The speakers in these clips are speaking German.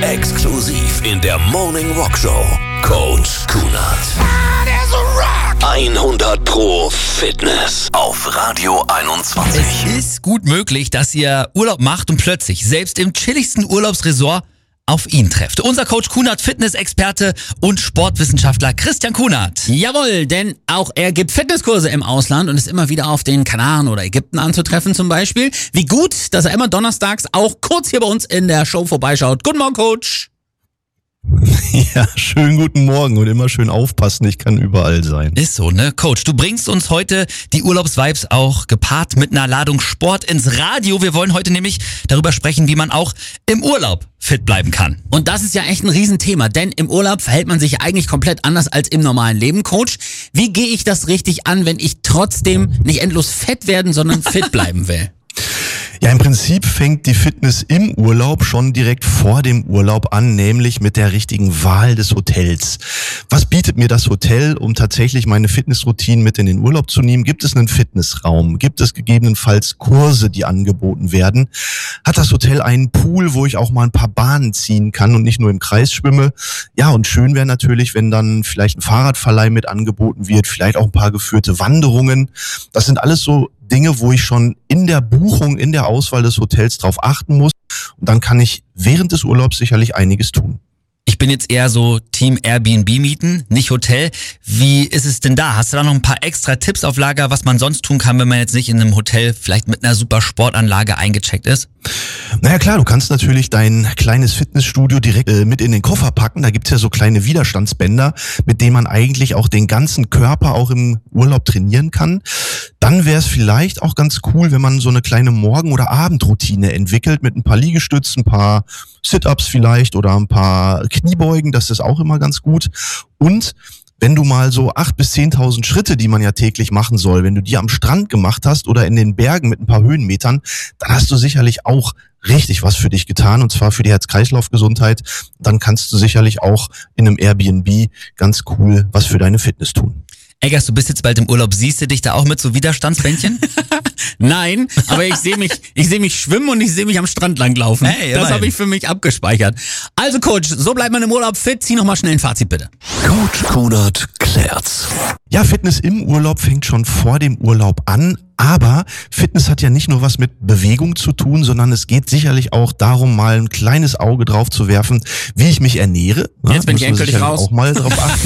Exklusiv in der Morning Rock Show. Coach Kunert. 100% Fitness auf Radio 21. Es ist gut möglich, dass ihr Urlaub macht und plötzlich, selbst im chilligsten Urlaubsresort, auf ihn trefft. Unser Coach Kunert, Fitnessexperte und Sportwissenschaftler Christian Kunert. Jawohl, denn auch er gibt Fitnesskurse im Ausland und ist immer wieder auf den Kanaren oder Ägypten anzutreffen zum Beispiel. Wie gut, dass er immer donnerstags auch kurz hier bei uns in der Show vorbeischaut. Guten Morgen, Coach. Ja, schönen guten Morgen und immer schön aufpassen, ich kann überall sein. Ist so, ne? Coach, du bringst uns heute die Urlaubsvibes auch gepaart mit einer Ladung Sport ins Radio. Wir wollen heute nämlich darüber sprechen, wie man auch im Urlaub fit bleiben kann. Und das ist ja echt ein Riesenthema, denn im Urlaub verhält man sich eigentlich komplett anders als im normalen Leben. Coach, wie gehe ich das richtig an, wenn ich trotzdem nicht endlos fett werden, sondern fit bleiben will? Ja, im Prinzip fängt die Fitness im Urlaub schon direkt vor dem Urlaub an, nämlich mit der richtigen Wahl des Hotels. Was bietet mir das Hotel, um tatsächlich meine Fitnessroutinen mit in den Urlaub zu nehmen? Gibt es einen Fitnessraum? Gibt es gegebenenfalls Kurse, die angeboten werden? Hat das Hotel einen Pool, wo ich auch mal ein paar Bahnen ziehen kann und nicht nur im Kreis schwimme? Ja, und schön wäre natürlich, wenn dann vielleicht ein Fahrradverleih mit angeboten wird, vielleicht auch ein paar geführte Wanderungen. Das sind alles so Dinge, wo ich schon in der Buchung, in der Auswahl des Hotels drauf achten muss. Und dann kann ich während des Urlaubs sicherlich einiges tun. Ich bin jetzt eher so Team Airbnb mieten, nicht Hotel. Wie ist es denn da? Hast du da noch ein paar extra Tipps auf Lager, was man sonst tun kann, wenn man jetzt nicht in einem Hotel vielleicht mit einer super Sportanlage eingecheckt ist? Naja klar, du kannst natürlich dein kleines Fitnessstudio direkt mit in den Koffer packen. Da gibt's ja so kleine Widerstandsbänder, mit denen man eigentlich auch den ganzen Körper auch im Urlaub trainieren kann. Dann wäre es vielleicht auch ganz cool, wenn man so eine kleine Morgen- oder Abendroutine entwickelt mit ein paar Liegestützen, ein paar Sit-Ups vielleicht oder ein paar Kniebeugen. Das ist auch immer ganz gut. Und wenn du mal so 8.000 bis 10.000 Schritte, die man ja täglich machen soll, wenn du die am Strand gemacht hast oder in den Bergen mit ein paar Höhenmetern, dann hast du sicherlich auch richtig was für dich getan, und zwar für die Herz-Kreislauf-Gesundheit. Dann kannst du sicherlich auch in einem Airbnb ganz cool was für deine Fitness tun. Eggers, du bist jetzt bald im Urlaub. Siehst du dich da auch mit so Widerstandsbändchen? Nein, aber ich sehe mich schwimmen und ich sehe mich am Strand langlaufen. Hey, das habe ich für mich abgespeichert. Also Coach, so bleibt man im Urlaub fit. Zieh nochmal schnell ein Fazit bitte. Coach Kunert klärt's. Ja, Fitness im Urlaub fängt schon vor dem Urlaub an. Aber Fitness hat ja nicht nur was mit Bewegung zu tun, sondern es geht sicherlich auch darum, mal ein kleines Auge drauf zu werfen, wie ich mich ernähre. Jetzt bin ich endgültig raus. Auch mal drauf achten.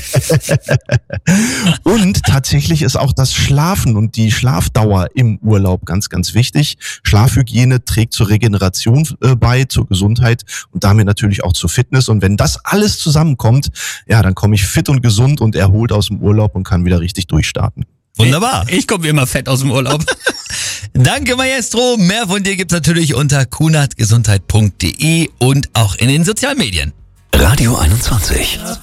Und tatsächlich ist auch das Schlafen und die Schlafdauer im Urlaub ganz, ganz wichtig. Schlafhygiene trägt zur Regeneration bei, zur Gesundheit und damit natürlich auch zur Fitness. Und wenn das alles zusammenkommt, ja, dann komme ich fit und gesund und erholt aus dem Urlaub und kann wieder richtig durchstarten. Wunderbar. Ich komme wie immer fett aus dem Urlaub. Danke, Maestro. Mehr von dir gibt's natürlich unter kunertgesundheit.de und auch in den Sozialmedien. Radio 21.